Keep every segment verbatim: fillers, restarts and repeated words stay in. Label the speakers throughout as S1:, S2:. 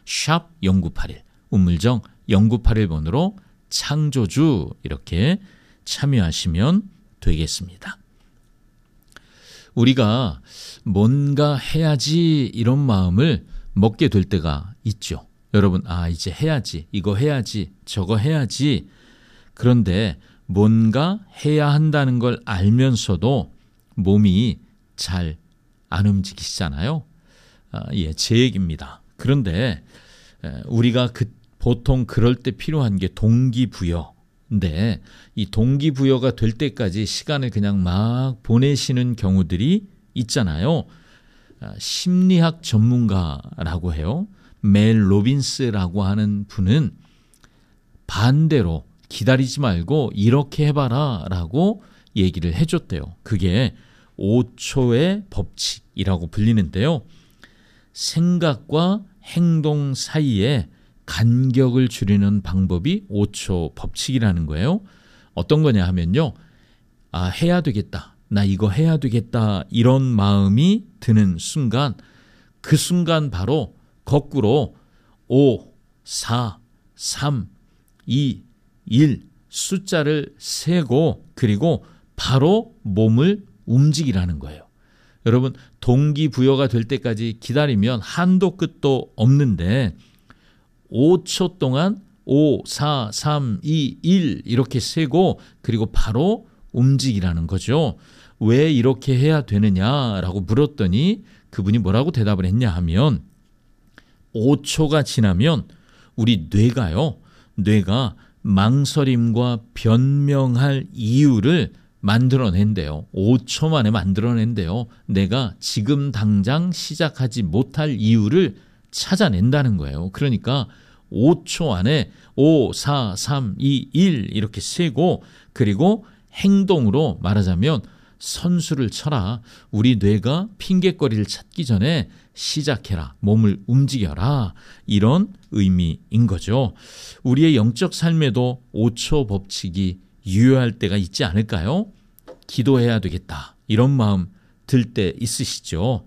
S1: 샵 영구팔일, 우물정 영구팔일 번으로 창조주 이렇게 참여하시면 되겠습니다. 우리가 뭔가 해야지 이런 마음을 먹게 될 때가 있죠. 여러분, 아 이제 해야지, 이거 해야지, 저거 해야지. 그런데 뭔가 해야 한다는 걸 알면서도 몸이 잘 안 움직이시잖아요. 아, 예, 제 얘기입니다. 그런데 우리가 그, 보통 그럴 때 필요한 게 동기부여인데 이 동기부여가 될 때까지 시간을 그냥 막 보내시는 경우들이 있잖아요. 아, 심리학 전문가라고 해요. 멜 로빈스라고 하는 분은 반대로 기다리지 말고 이렇게 해봐라 라고 얘기를 해줬대요. 그게 오 초의 법칙이라고 불리는데요. 생각과 행동 사이에 간격을 줄이는 방법이 오 초 법칙이라는 거예요. 어떤 거냐 하면요. 아, 해야 되겠다. 나 이거 해야 되겠다. 이런 마음이 드는 순간, 그 순간 바로 거꾸로 오, 사, 삼, 이, 일 숫자를 세고 그리고 바로 몸을 움직이라는 거예요. 여러분, 동기부여가 될 때까지 기다리면 한도 끝도 없는데 오 초 동안 오, 사, 삼, 이, 일 이렇게 세고 그리고 바로 움직이라는 거죠. 왜 이렇게 해야 되느냐라고 물었더니 그분이 뭐라고 대답을 했냐 하면 오 초가 지나면 우리 뇌가요. 뇌가 망설임과 변명할 이유를 만들어낸대요. 오 초 만에 만들어낸대요. 내가 지금 당장 시작하지 못할 이유를 찾아낸다는 거예요. 그러니까 오 초 안에 오, 사, 삼, 이, 일 이렇게 세고 그리고 행동으로 말하자면 선수를 쳐라. 우리 뇌가 핑계거리를 찾기 전에 시작해라. 몸을 움직여라. 이런 의미인 거죠. 우리의 영적 삶에도 오 초 법칙이 유효할 때가 있지 않을까요? 기도해야 되겠다. 이런 마음 들 때 있으시죠?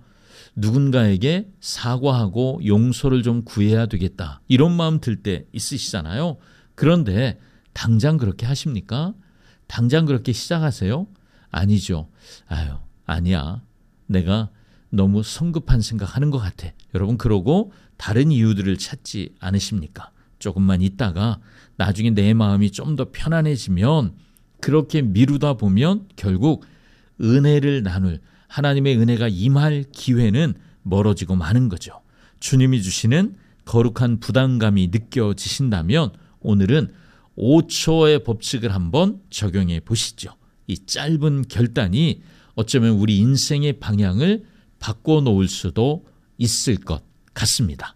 S1: 누군가에게 사과하고 용서를 좀 구해야 되겠다. 이런 마음 들 때 있으시잖아요. 그런데 당장 그렇게 하십니까? 당장 그렇게 시작하세요? 아니죠. 아유, 아니야. 내가 너무 성급한 생각하는 것 같아. 여러분, 그러고 다른 이유들을 찾지 않으십니까? 조금만 있다가 나중에 내 마음이 좀 더 편안해지면 그렇게 미루다 보면 결국 은혜를 나눌 하나님의 은혜가 임할 기회는 멀어지고 마는 거죠. 주님이 주시는 거룩한 부담감이 느껴지신다면 오늘은 오 초의 법칙을 한번 적용해 보시죠. 이 짧은 결단이 어쩌면 우리 인생의 방향을 바꿔놓을 수도 있을 것 같습니다.